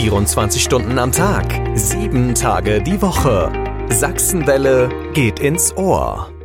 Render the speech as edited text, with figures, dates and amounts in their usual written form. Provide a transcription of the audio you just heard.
24 Stunden am Tag, 7 Tage die Woche. Sachsenwelle geht ins Ohr.